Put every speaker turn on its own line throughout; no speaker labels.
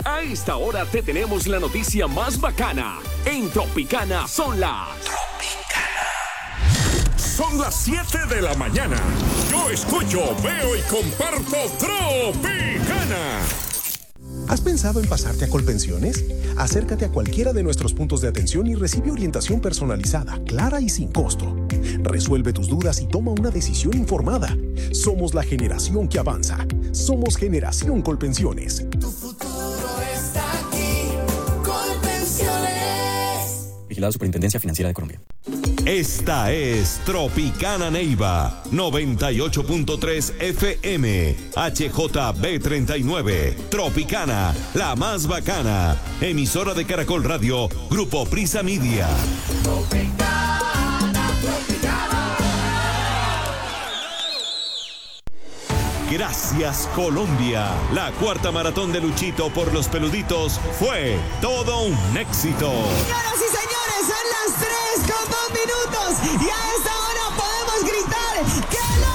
A esta hora te tenemos la noticia más bacana. En Tropicana son las... Son las 7 de la mañana. Yo escucho, veo y comparto Tropicana.
¿Has pensado en pasarte a Colpensiones? Acércate a cualquiera de nuestros puntos de atención y recibe orientación personalizada, clara y sin costo. Resuelve tus dudas y toma una decisión informada. Somos la generación que avanza. Somos Generación Colpensiones.
Tu futuro está aquí. Colpensiones.
Vigilado Superintendencia Financiera de Colombia.
Esta es Tropicana Neiva 98.3 FM HJB39. Tropicana, la más bacana. Emisora de Caracol Radio, Grupo Prisa Media. Gracias Colombia. La cuarta maratón de Luchito por los peluditos fue todo un éxito.
Señoras y señores, son las 3:02 y a esta hora podemos gritar que lo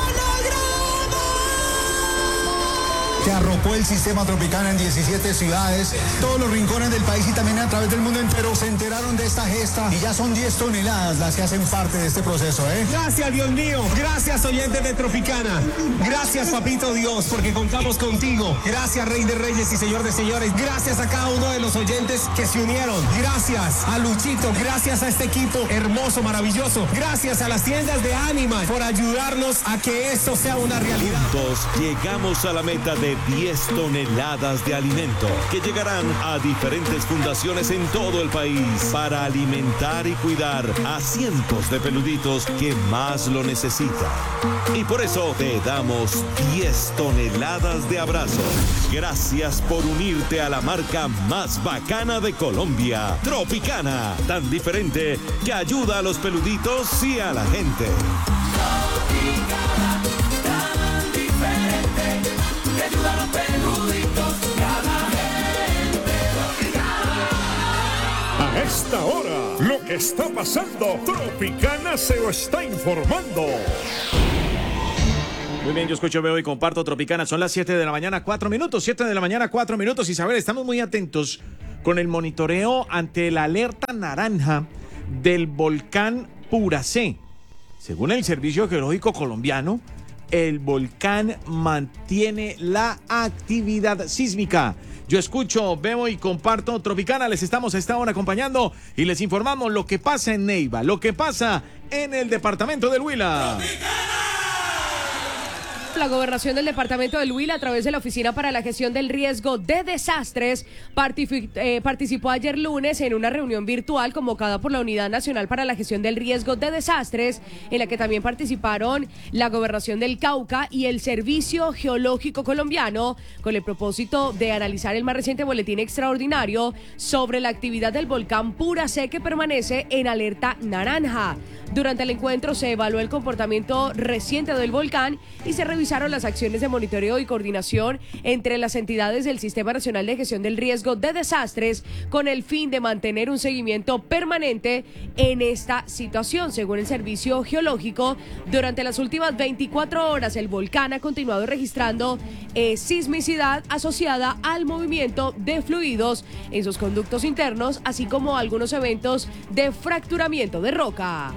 logramos.
Se arropó el sistema Tropicana en 17 ciudades, todos los rincones del país y también a través del mundo entero se enteraron de esta gesta y ya son 10 toneladas las que hacen parte de este proceso, ¿eh?
Gracias, Dios mío. Gracias, oyentes de Tropicana. Gracias, Papito Dios, porque contamos contigo. Gracias, Rey de Reyes y Señor de Señores. Gracias a cada uno de los oyentes que se unieron. Gracias a Luchito. Gracias a este equipo hermoso, maravilloso. Gracias a las tiendas de Animal por ayudarnos a que esto sea una realidad.
Juntos llegamos a la meta de 10 toneladas de alimento que llegarán a diferentes fundaciones en todo el país para alimentar y cuidar a cientos de peluditos que más lo necesitan. Y por eso te damos 10 toneladas de abrazos. Gracias por unirte a la marca más bacana de Colombia, Tropicana, tan diferente que ayuda a los peluditos y a la gente.
Tropicana, tan diferente que ayuda a los peluditos y a la gente. Tropicana.
A esta hora, lo que está pasando, Tropicana se lo está informando.
Muy bien, yo escucho, veo y comparto Tropicana. Son las 7 de la mañana, 4 minutos. 7 de la mañana, 4 minutos. Isabel, estamos muy atentos con el monitoreo ante la alerta naranja del volcán Puracé. Según el Servicio Geológico Colombiano, el volcán mantiene la actividad sísmica. Yo escucho, veo y comparto Tropicana. Les estamos a esta hora acompañando y les informamos lo que pasa en Neiva, lo que pasa en el departamento del Huila.
La gobernación del departamento del Huila, a través de la Oficina para la Gestión del Riesgo de Desastres, participó ayer lunes en una reunión virtual convocada por la Unidad Nacional para la Gestión del Riesgo de Desastres, en la que también participaron la Gobernación del Cauca y el Servicio Geológico Colombiano, con el propósito de analizar el más reciente boletín extraordinario sobre la actividad del volcán Puracé, que permanece en alerta naranja. Durante el encuentro se evaluó el comportamiento reciente del volcán y se revisaron las acciones de monitoreo y coordinación entre las entidades del Sistema Nacional de Gestión del Riesgo de Desastres, con el fin de mantener un seguimiento permanente en esta situación. Según el Servicio Geológico, durante las últimas 24 horas el volcán ha continuado registrando sismicidad asociada al movimiento de fluidos en sus conductos internos, así como algunos eventos de fracturamiento de roca.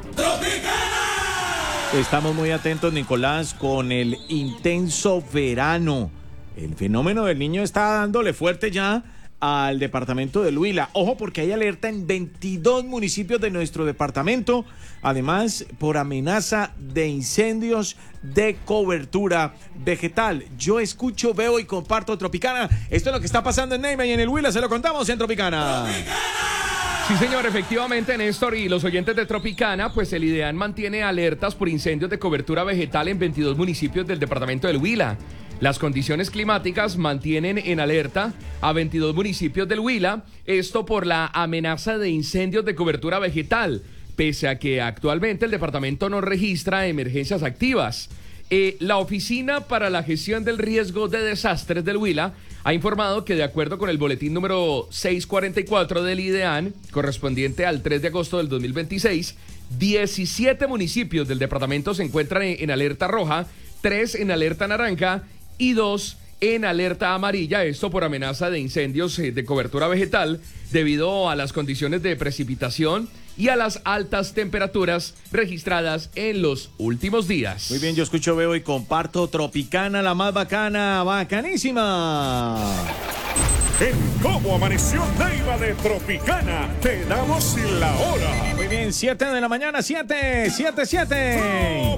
Estamos muy atentos, Nicolás, con el intenso verano. El fenómeno del Niño está dándole fuerte ya al departamento del Huila. Ojo, porque hay alerta en 22 municipios de nuestro departamento. Además, por amenaza de incendios de cobertura vegetal. Yo escucho, veo y comparto Tropicana. Esto es lo que está pasando en Neiva y en el Huila. Se lo contamos en Tropicana.
Sí, señor, efectivamente, Néstor, y los oyentes de Tropicana, pues el IDEAN mantiene alertas por incendios de cobertura vegetal en 22 municipios del departamento del Huila. Las condiciones climáticas mantienen en alerta a 22 municipios del Huila, esto por la amenaza de incendios de cobertura vegetal, pese a que actualmente el departamento no registra emergencias activas. La Oficina para la Gestión del Riesgo de Desastres del Huila ha informado que, de acuerdo con el boletín número 644 del IDEAN, correspondiente al 3 de agosto del 2026, 17 municipios del departamento se encuentran en alerta roja, 3 en alerta naranja y 2 en alerta amarilla, esto por amenaza de incendios de cobertura vegetal debido a las condiciones de precipitación y a las altas temperaturas registradas en los últimos días.
Muy bien, yo escucho, veo y comparto. Tropicana, la más bacana, bacanísima.
En Cómo Amaneció Neiva de Tropicana, te damos la hora.
Muy bien, 7 de la mañana, 7.